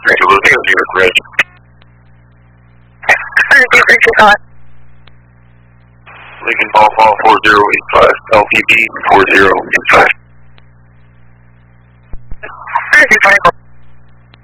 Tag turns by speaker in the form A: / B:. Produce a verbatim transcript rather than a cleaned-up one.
A: Regular New York Red. Lincoln Ball Fall four zero eight five, L P D four zero eight five.